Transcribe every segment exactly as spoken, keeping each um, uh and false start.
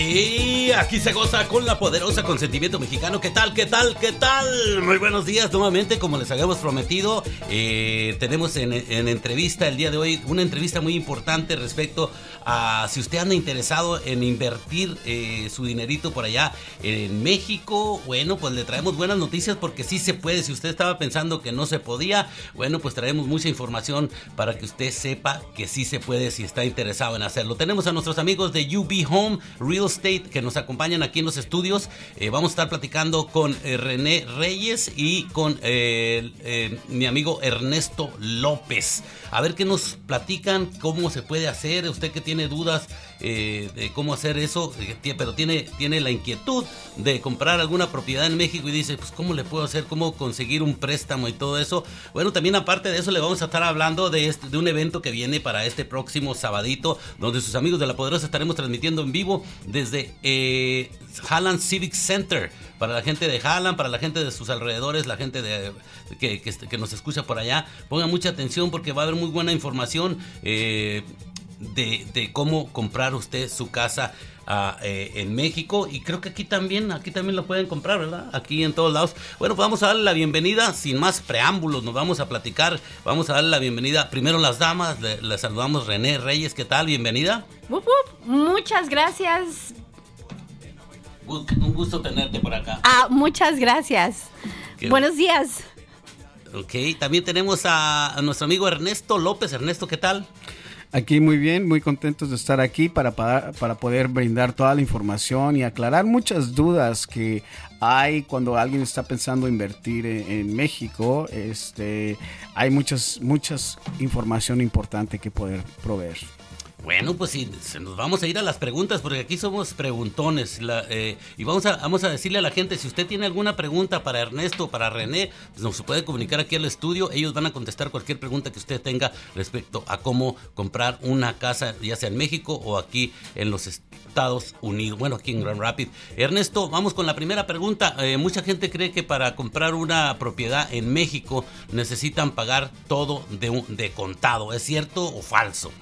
Y aquí se goza con la poderosa Consentimiento Mexicano. ¿Qué tal? ¿Qué tal? ¿Qué tal? Muy buenos días nuevamente, como les habíamos prometido. Eh, tenemos en, en entrevista el día de hoy una entrevista muy importante respecto a si usted anda interesado en invertir eh, su dinerito por allá en México. Bueno, pues le traemos buenas noticias porque sí se puede. Si usted estaba pensando que no se podía, bueno, pues traemos mucha información para que usted sepa que sí se puede si está interesado en hacerlo. Tenemos a nuestros amigos de U B Home Real Estate que nos acompañan aquí en los estudios. Eh, vamos a estar platicando con eh, René Reyes y con eh, eh, mi amigo Ernesto López. A ver qué nos platican, cómo se puede hacer. Usted que tiene dudas eh, de cómo hacer eso, eh, pero tiene, tiene la inquietud de comprar alguna propiedad en México y dice, pues ¿cómo le puedo hacer? ¿Cómo conseguir un préstamo y todo eso? Bueno, también aparte de eso le vamos a estar hablando de, este, de un evento que viene para este próximo sabadito, donde sus amigos de La Poderosa estaremos transmitiendo en vivo desde eh, Halland Civic Center. Para la gente de Halland, para la gente de sus alrededores, la gente de, que, que, que nos escucha por allá, pongan mucha atención porque va a haber muy buena información eh, de, de cómo comprar usted su casa uh, eh, en México. Y creo que aquí también, aquí también lo pueden comprar, ¿verdad? Aquí en todos lados. Bueno, pues vamos a darle la bienvenida, sin más preámbulos, nos vamos a platicar. Vamos a darle la bienvenida, primero las damas, le, le saludamos René Reyes, ¿qué tal? Bienvenida. Uh, uh, muchas gracias. Un gusto tenerte por acá. Ah, muchas gracias. Qué Buenos días. Ok, también tenemos a, a nuestro amigo Ernesto López. Ernesto, ¿qué tal? Aquí muy bien, muy contentos de estar aquí para, para, para poder brindar toda la información y aclarar muchas dudas que hay cuando alguien está pensando invertir en, en México. Este, hay muchas, muchas información importante que poder proveer. Bueno, pues sí, nos vamos a ir a las preguntas porque aquí somos preguntones la, eh, y vamos a, vamos a decirle a la gente, si usted tiene alguna pregunta para Ernesto o para René, pues nos puede comunicar aquí al estudio. Ellos van a contestar cualquier pregunta que usted tenga respecto a cómo comprar una casa, ya sea en México o aquí en los Estados Unidos, bueno, aquí en Grand Rapids. Ernesto, vamos con la primera pregunta. Eh, mucha gente cree que para comprar una propiedad en México necesitan pagar todo de, un, de contado. ¿Es cierto o falso?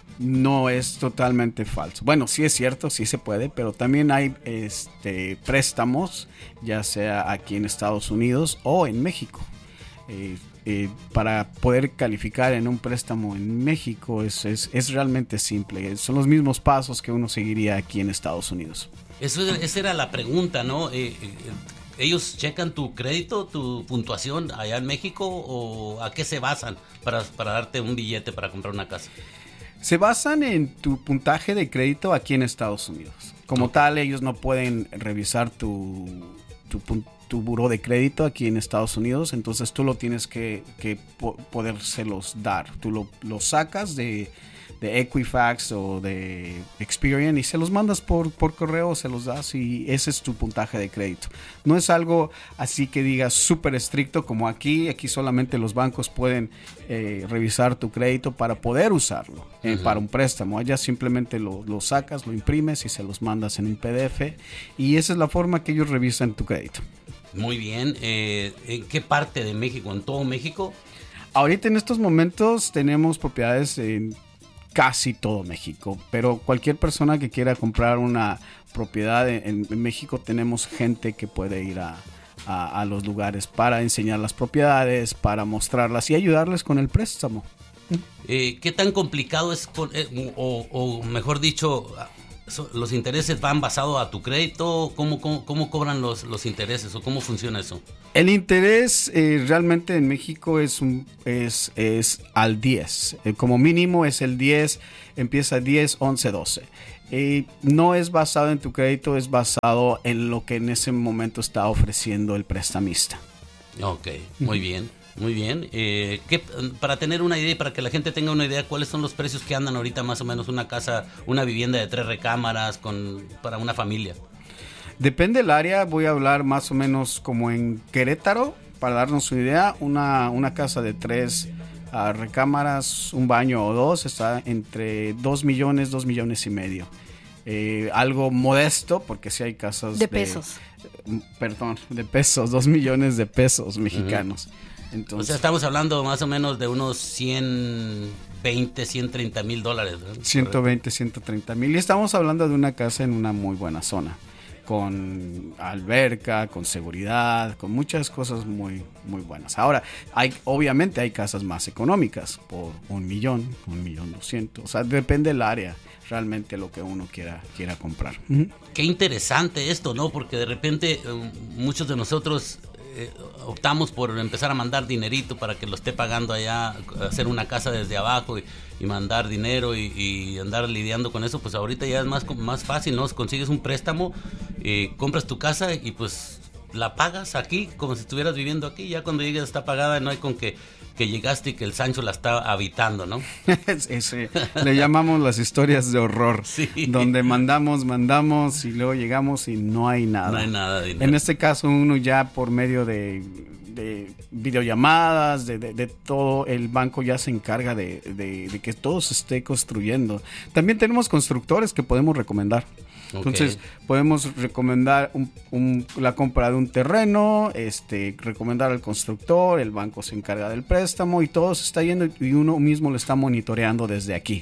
No, es totalmente falso. Bueno, sí es cierto, sí se puede, pero también hay este, préstamos, ya sea aquí en Estados Unidos o en México. Eh, eh, para poder calificar en un préstamo en México es, es, es realmente simple. Son los mismos pasos que uno seguiría aquí en Estados Unidos. Eso, esa era la pregunta, ¿no? Eh, eh, ¿Ellos checan tu crédito, tu puntuación allá en México o a qué se basan para, para darte un billete para comprar una casa? Se basan en tu puntaje de crédito aquí en Estados Unidos. Como okay. tal, ellos no pueden revisar tu, tu, tu buró de crédito aquí en Estados Unidos. Entonces tú lo tienes que, que po- podérselos dar. Tú lo, lo sacas de, de Equifax o de Experian y se los mandas por, por correo, se los das y ese es tu puntaje de crédito. No es algo así que digas súper estricto como aquí. Aquí solamente los bancos pueden eh, revisar tu crédito para poder usarlo eh, uh-huh. para un préstamo. Allá simplemente lo, lo sacas, lo imprimes y se los mandas en un P D F y esa es la forma que ellos revisan tu crédito. Muy bien. Eh, ¿En qué parte de México? ¿En todo México? Ahorita en estos momentos tenemos propiedades en casi todo México, pero cualquier persona que quiera comprar una propiedad en, en México, tenemos gente que puede ir a, a, a los lugares para enseñar las propiedades, para mostrarlas y ayudarles con el préstamo. Eh, ¿Qué tan complicado es, con, eh, o, o mejor dicho, los intereses van basados a tu crédito? ¿Cómo, cómo, cómo cobran los, los intereses o cómo funciona eso? El interés eh, realmente en México es, un, es, es al diez. Eh, como mínimo es el diez, empieza diez, once, doce. Eh, no es basado en tu crédito, es basado en lo que en ese momento está ofreciendo el prestamista. Ok, muy bien. Muy bien. Eh, ¿qué, para tener una idea y para que la gente tenga una idea, ¿cuáles son los precios que andan ahorita más o menos una casa, una vivienda de tres recámaras con, para una familia? Depende del área, voy a hablar más o menos como en Querétaro, para darnos una idea, una, una casa de tres uh, recámaras, un baño o dos, está entre dos millones, dos millones y medio. Eh, algo modesto, porque sí hay casas de... De pesos. Eh, perdón, de pesos, dos millones de pesos mexicanos. Uh-huh. Entonces, o sea, estamos hablando más o menos de unos cien veinte, ciento treinta mil dólares. ¿no? ciento veinte, ciento treinta mil. Y estamos hablando de una casa en una muy buena zona, con alberca, con seguridad, con muchas cosas muy, muy buenas. Ahora, hay, obviamente hay casas más económicas, por un millón, un millón doscientos. O sea, depende del área, realmente lo que uno quiera, quiera comprar. Uh-huh. Qué interesante esto, ¿no? Porque de repente eh, muchos de nosotros eh, optamos por empezar a mandar dinerito para que lo esté pagando allá, hacer una casa desde abajo y, y mandar dinero y, y andar lidiando con eso. Pues ahorita ya es más, más fácil, ¿no? Consigues un préstamo, eh, compras tu casa y pues la pagas aquí como si estuvieras viviendo aquí. Ya cuando llegues está pagada, no hay con que que llegaste y que el Sancho la está habitando, ¿no? sí, sí. Le llamamos las historias de horror, sí. Donde mandamos, mandamos y luego llegamos y no hay nada. No hay nada de dinero. En este caso uno ya por medio de, de videollamadas, de, de, de todo, el banco ya se encarga de, de, de que todo se esté construyendo. También tenemos constructores que podemos recomendar. Entonces, okay. podemos recomendar un, un, la compra de un terreno, este, recomendar al constructor, el banco se encarga del préstamo y todo se está yendo y uno mismo lo está monitoreando desde aquí.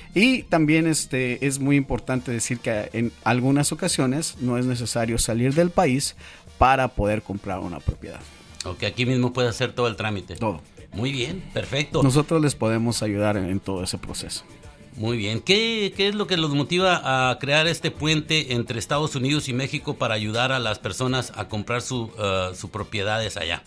Y también este, es muy importante decir que en algunas ocasiones no es necesario salir del país para poder comprar una propiedad. Ok, aquí mismo puede hacer todo el trámite. Todo. Muy bien, perfecto. Nosotros les podemos ayudar en, en todo ese proceso. Muy bien. ¿Qué, ¿Qué es lo que los motiva a crear este puente entre Estados Unidos y México para ayudar a las personas a comprar su, uh, sus propiedades allá?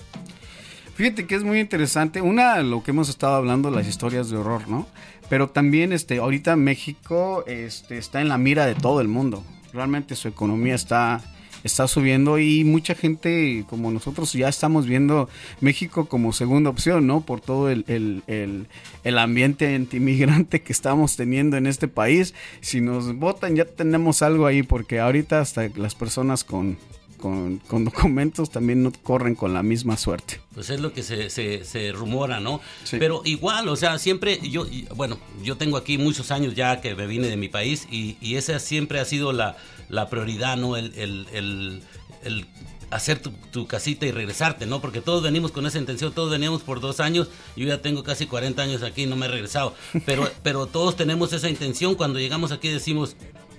Fíjate que es muy interesante. Una, lo que hemos estado hablando, las historias de horror, ¿no? Pero también este, ahorita México este, está en la mira de todo el mundo. Realmente su economía está... está subiendo y mucha gente como nosotros ya estamos viendo México como segunda opción, ¿no? Por todo el, el, el, el ambiente antimigrante que estamos teniendo en este país. Si nos votan ya tenemos algo ahí, porque ahorita hasta las personas con, con, con documentos también no corren con la misma suerte. Pues es lo que se, se, se rumora, ¿no? Sí. Pero igual, o sea, siempre yo, bueno, yo tengo aquí muchos años ya que me vine de mi país y, y esa siempre ha sido la, la prioridad, ¿no? El, el, el, el hacer tu, tu casita y regresarte, ¿no? Porque todos venimos con esa intención, todos veníamos por dos años, yo ya tengo casi cuarenta años aquí y no me he regresado, pero, pero todos tenemos esa intención. Cuando llegamos aquí decimos,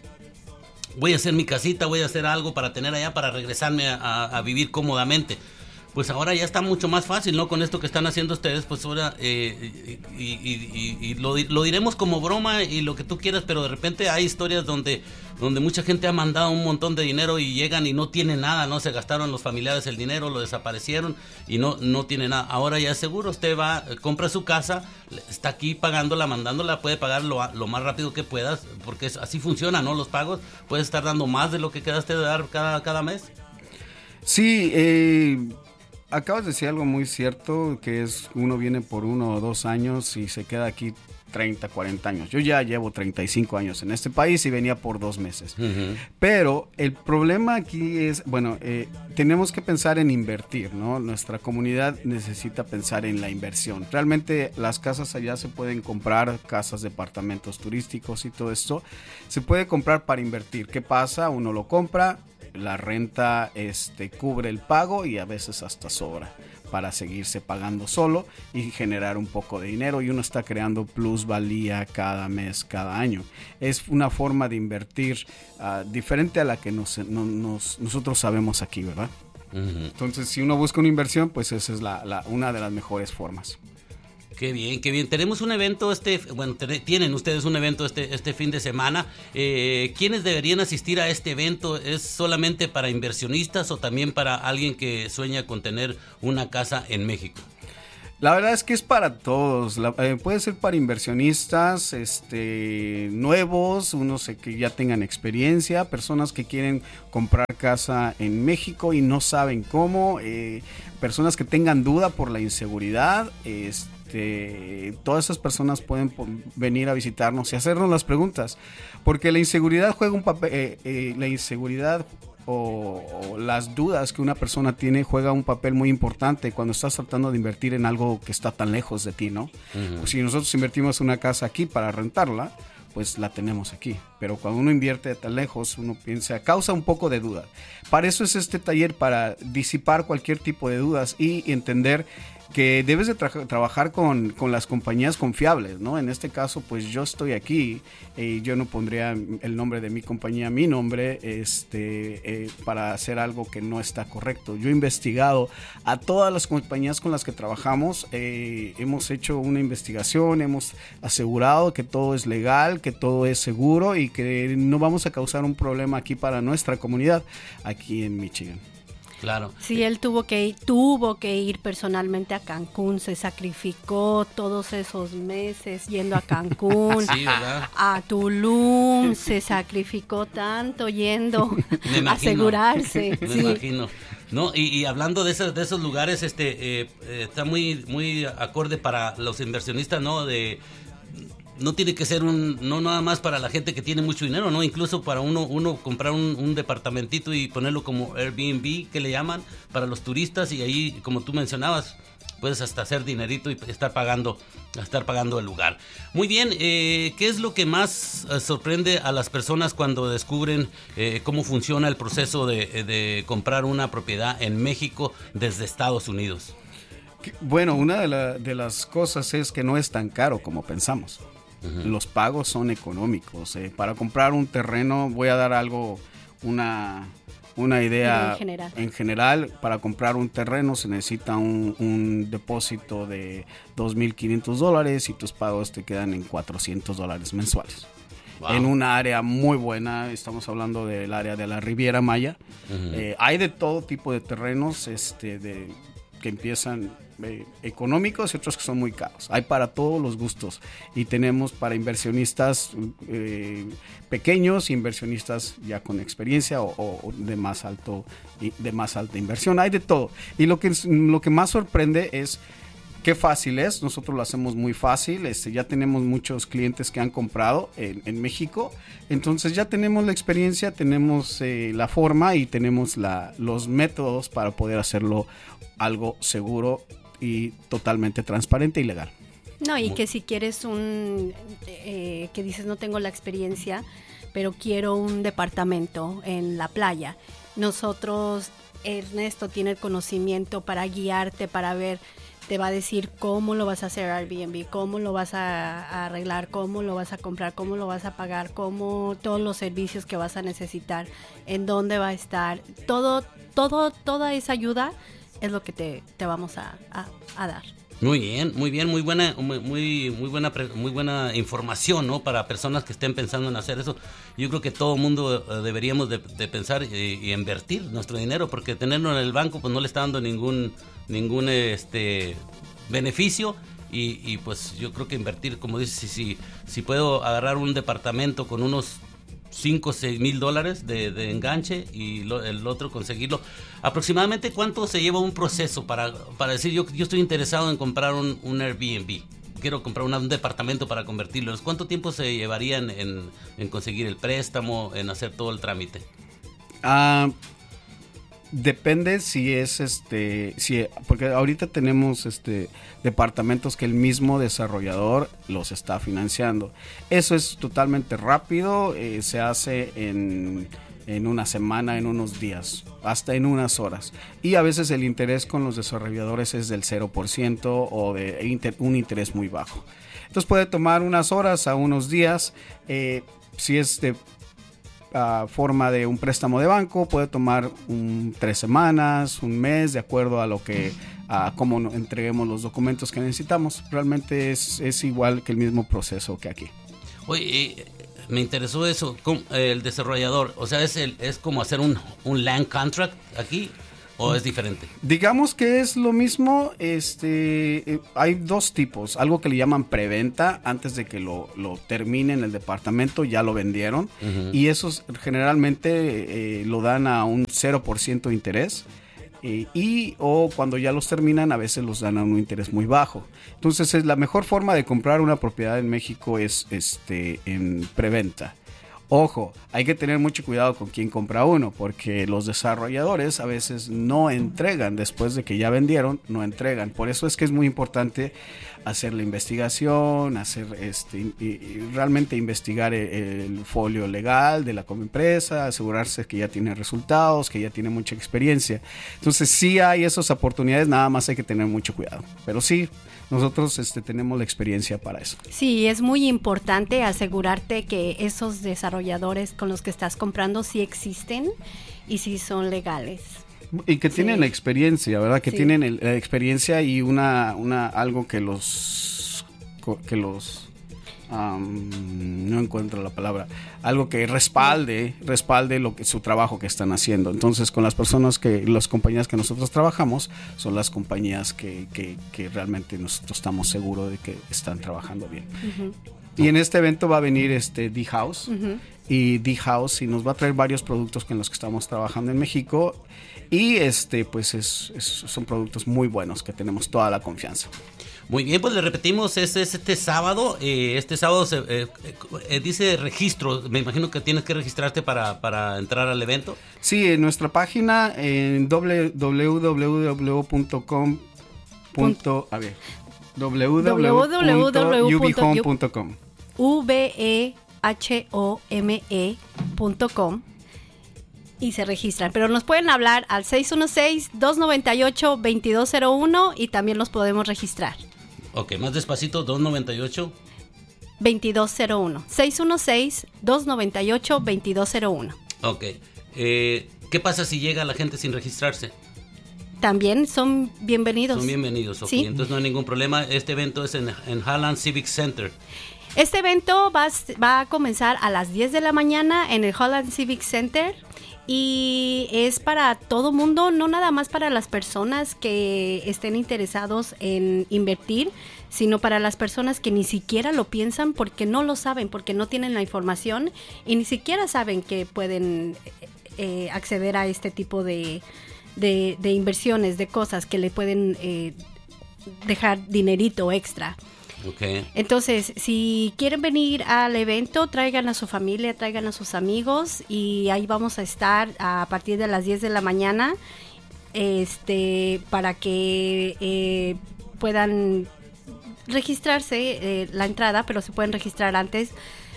voy a hacer mi casita, voy a hacer algo para tener allá, para regresarme a, a, a vivir cómodamente. Pues ahora ya está mucho más fácil, ¿no? Con esto que están haciendo ustedes, pues ahora eh, y, y, y, y lo, lo diremos como broma y lo que tú quieras, pero de repente hay historias donde, donde mucha gente ha mandado un montón de dinero y llegan y no tienen nada, ¿no? Se gastaron los familiares el dinero, lo desaparecieron y no, no tiene nada. Ahora ya es seguro, usted va, compra su casa, está aquí pagándola, mandándola, puede pagar lo, lo más rápido que puedas, porque es, así funciona, ¿no? Los pagos, puedes estar dando más de lo que quedaste de dar cada, cada mes. Sí, eh... acabas de decir algo muy cierto, que es uno viene por uno o dos años y se queda aquí treinta, cuarenta años. Yo ya llevo treinta y cinco años en este país y venía por dos meses. Uh-huh. Pero el problema aquí es, bueno, eh, tenemos que pensar en invertir, ¿no? Nuestra comunidad necesita pensar en la inversión. Realmente las casas allá se pueden comprar, casas, departamentos turísticos y todo esto. Se puede comprar para invertir. ¿Qué pasa? Uno lo compra, la renta este, cubre el pago y a veces hasta sobra para seguirse pagando solo y generar un poco de dinero, y uno está creando plusvalía cada mes, cada año. Es una forma de invertir uh, diferente a la que nos, no, nos, nosotros sabemos aquí, ¿verdad? Uh-huh. Entonces, si uno busca una inversión, pues esa es la, la, una de las mejores formas. Qué bien, qué bien. Tenemos un evento, este, bueno, tienen ustedes un evento este, este fin de semana. Eh, ¿Quiénes deberían asistir a este evento? ¿Es solamente para inversionistas o también para alguien que sueña con tener una casa en México? La verdad es que es para todos. La, eh, puede ser para inversionistas este, nuevos, unos que ya tengan experiencia, personas que quieren comprar casa en México y no saben cómo, eh, personas que tengan duda por la inseguridad. Este, todas esas personas pueden venir a visitarnos y hacernos las preguntas, porque la inseguridad juega un papel, eh, eh, la inseguridad O, o las dudas que una persona tiene juega un papel muy importante cuando estás tratando de invertir en algo que está tan lejos de ti, ¿no? Uh-huh. Pues si nosotros invertimos una casa aquí para rentarla, pues la tenemos aquí, pero cuando uno invierte de tan lejos, uno piensa, causa un poco de duda. Para eso es este taller, para disipar cualquier tipo de dudas y entender que debes de tra- trabajar con, con las compañías confiables, ¿no? En este caso, pues yo estoy aquí y eh, yo no pondría el nombre de mi compañía, mi nombre, este, eh, para hacer algo que no está correcto. Yo he investigado a todas las compañías con las que trabajamos, eh, hemos hecho una investigación, hemos asegurado que todo es legal, que todo es seguro y que no vamos a causar un problema aquí para nuestra comunidad, aquí en Michigan. Claro. Sí, él tuvo que ir, tuvo que ir personalmente a Cancún, se sacrificó todos esos meses yendo a Cancún, sí, ¿verdad? A Tulum, se sacrificó tanto yendo a asegurarse. Me sí. imagino. No, y, y hablando de esos, de esos lugares, este, eh, eh, está muy, muy acorde para los inversionistas, ¿no? De no tiene que ser un, no nada más para la gente que tiene mucho dinero, no, incluso para uno, uno comprar un, un departamentito y ponerlo como Airbnb, que le llaman, para los turistas, y ahí, como tú mencionabas, puedes hasta hacer dinerito y estar pagando, estar pagando el lugar. Muy bien, eh, ¿qué es lo que más eh, sorprende a las personas cuando descubren eh, cómo funciona el proceso de, de comprar una propiedad en México desde Estados Unidos? Bueno, una de, la, de las cosas es que no es tan caro como pensamos. Uh-huh. Los pagos son económicos. Eh. Para comprar un terreno, voy a dar algo, una, una idea en general. en general. Para comprar un terreno se necesita un, un depósito de dos mil quinientos dólares y tus pagos te quedan en cuatrocientos dólares mensuales. Wow. En una área muy buena, estamos hablando del área de la Riviera Maya. Uh-huh. Eh, hay de todo tipo de terrenos, este, de, que empiezan eh, económicos y otros que son muy caros. Hay para todos los gustos y tenemos para inversionistas eh, pequeños, inversionistas ya con experiencia o, o de más alto, de más alta inversión. Hay de todo. Y lo que, lo que más sorprende es qué fácil es. Nosotros lo hacemos muy fácil. Este, ya tenemos muchos clientes que han comprado en, en México. Entonces ya tenemos la experiencia, tenemos eh, la forma y tenemos la, los métodos para poder hacerlo algo seguro y totalmente transparente y legal. No, y que si quieres un, eh, que dices no tengo la experiencia, pero quiero un departamento en la playa. Nosotros, Ernesto tiene el conocimiento para guiarte, para ver, te va a decir cómo lo vas a hacer Airbnb, cómo lo vas a, a arreglar, cómo lo vas a comprar, cómo lo vas a pagar, cómo todos los servicios que vas a necesitar, en dónde va a estar, todo, todo, toda esa ayuda es lo que te, te vamos a, a, a dar. Muy bien, muy bien, muy buena, muy, muy buena, muy buena información, ¿no? Para personas que estén pensando en hacer eso. Yo creo que todo el mundo deberíamos de, de pensar y, y invertir nuestro dinero, porque tenerlo en el banco, pues no le está dando ningún, ningún, este, beneficio. Y, y pues yo creo que invertir, como dices, si, si, si puedo agarrar un departamento con unos cinco o seis mil dólares de, de enganche y lo, el otro conseguirlo. ¿Aproximadamente cuánto se lleva un proceso para, para decir yo, yo estoy interesado en comprar un, un Airbnb? Quiero comprar un, un departamento para convertirlo. ¿Cuánto tiempo se llevaría en, en, en conseguir el préstamo, en hacer todo el trámite? Ah... Uh... Depende si es este, si porque ahorita tenemos este departamentos que el mismo desarrollador los está financiando. Eso es totalmente rápido, eh, se hace en, en una semana, en unos días, hasta en unas horas. Y a veces el interés con los desarrolladores es del cero por ciento o de inter, un interés muy bajo. Entonces puede tomar unas horas a unos días, eh, si es de Uh, forma de un préstamo de banco, puede tomar un, tres semanas, un mes, de acuerdo a lo que, a cómo entreguemos los documentos que necesitamos. Realmente es, es igual que el mismo proceso que aquí. Oye, eh, me interesó eso, con, eh, el desarrollador, o sea, es, el, es como hacer un, un land contract aquí. ¿O es diferente? Digamos que es lo mismo. Este, eh, hay dos tipos. Algo que le llaman preventa, antes de que lo, lo terminen el departamento, ya lo vendieron. Uh-huh. Y esos generalmente eh, lo dan a un cero por ciento de interés. Eh, y o cuando ya los terminan, a veces los dan a un interés muy bajo. Entonces, es la mejor forma de comprar una propiedad en México es este, en preventa. Ojo, hay que tener mucho cuidado con quién compra uno, porque los desarrolladores a veces no entregan, después de que ya vendieron, no entregan. Por eso es que es muy importante hacer la investigación, hacer este y, y realmente investigar el, el folio legal de la como empresa, asegurarse que ya tiene resultados, que ya tiene mucha experiencia. Entonces sí hay esas oportunidades, nada más hay que tener mucho cuidado. Pero sí, nosotros este, tenemos la experiencia para eso. Sí, es muy importante asegurarte que esos desarrolladores con los que estás comprando sí existen y sí son legales. Y que tienen sí. la experiencia, ¿verdad? Que sí. tienen el, la experiencia y una, una algo que los que los um, no encuentro la palabra, algo que respalde, respalde lo que su trabajo que están haciendo. Entonces, con las personas que, las compañías que nosotros trabajamos, son las compañías que, que, que realmente nosotros estamos seguros de que están trabajando bien. Uh-huh. Y en este evento va a venir este D-House. Uh-huh. Y D-House y nos va a traer varios productos con los que estamos trabajando en México y este pues es, es, son productos muy buenos que tenemos toda la confianza. Muy bien, pues le repetimos, es, es este sábado, eh, este sábado se, eh, eh, dice registro, me imagino que tienes que registrarte para, para entrar al evento. Sí, en nuestra página en doble u doble u doble u punto com. A ver, doble u doble u doble u punto u b home punto com. V E H O M E punto com y se registran, pero nos pueden hablar al seis uno seis, dos nueve ocho, dos dos cero uno y también los podemos registrar. Ok, más despacito, dos nueve ocho dos dos cero uno, seis uno seis, dos nueve ocho, dos dos cero uno. Ok, eh, ¿qué pasa si llega la gente sin registrarse? También son bienvenidos. Son bienvenidos, ok, ¿sí? Entonces no hay ningún problema. Este evento es en, en Highland Civic Center. Este evento va, va a comenzar a las diez de la mañana en el Highland Civic Center y es para todo mundo, no nada más para las personas que estén interesados en invertir, sino para las personas que ni siquiera lo piensan porque no lo saben, porque no tienen la información y ni siquiera saben que pueden eh, acceder a este tipo de, de, de inversiones, de cosas que le pueden eh, dejar dinerito extra. Okay. Entonces, si quieren venir al evento, traigan a su familia, traigan a sus amigos y ahí vamos a estar a partir de las diez de la mañana este, para que eh, puedan registrarse eh, la entrada, pero se pueden registrar antes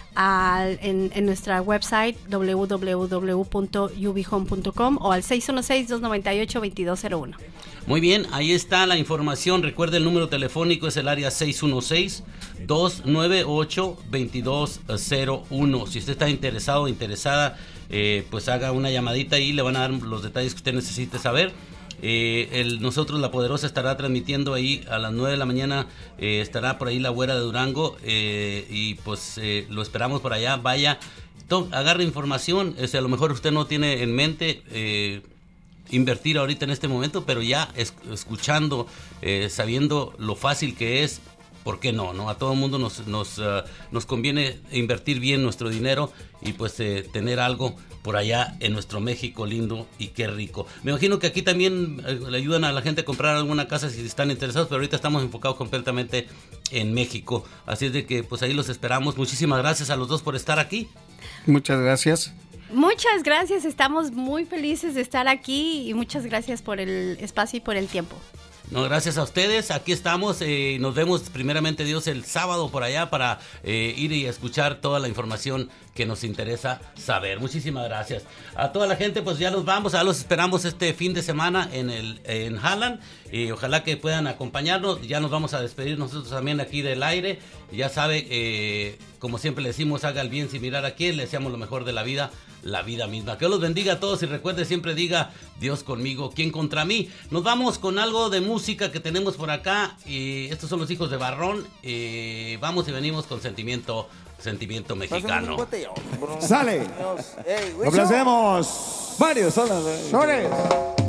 al, en, en nuestra website doble u doble u doble u punto u b home punto com o al seis uno seis, dos nueve ocho, dos dos cero uno. Muy bien, ahí está la información. Recuerde, el número telefónico es el área seis uno seis, dos nueve ocho, dos dos cero uno. Si usted está interesado o interesada, eh, pues haga una llamadita y le van a dar los detalles que usted necesite saber. Eh, el, nosotros, La Poderosa, estará transmitiendo ahí a las nueve de la mañana, eh, estará por ahí la Güera de Durango eh, y pues eh, lo esperamos por allá. Vaya, to, agarre información, o sea, a lo mejor usted no tiene en mente eh, invertir ahorita en este momento, pero ya es, escuchando, eh, sabiendo lo fácil que es, ¿por qué no? ¿no? A todo el mundo nos, nos, uh, nos conviene invertir bien nuestro dinero y pues eh, tener algo por allá en nuestro México lindo y qué rico. Me imagino que aquí también eh, le ayudan a la gente a comprar alguna casa si están interesados, pero ahorita estamos enfocados completamente en México. Así es de que pues ahí los esperamos. Muchísimas gracias a los dos por estar aquí. Muchas gracias. Muchas gracias, estamos muy felices de estar aquí y muchas gracias por el espacio y por el tiempo. No, gracias a ustedes, aquí estamos, eh, nos vemos primeramente Dios el sábado por allá para eh, ir y escuchar toda la información que nos interesa saber. Muchísimas gracias. A toda la gente, pues ya nos vamos, ya los esperamos este fin de semana en el en Highland y ojalá que puedan acompañarnos. Ya nos vamos a despedir nosotros también aquí del aire. Ya sabe, eh, como siempre le decimos, haga el bien sin mirar a quién, le deseamos lo mejor de la vida, la vida misma. Que Dios los bendiga a todos y recuerde, siempre diga, Dios conmigo, ¿quién contra mí? Nos vamos con algo de música que tenemos por acá. Y estos son los hijos de Barrón. Y vamos y venimos con sentimiento, sentimiento mexicano. Sale. Lo hacemos. Varios.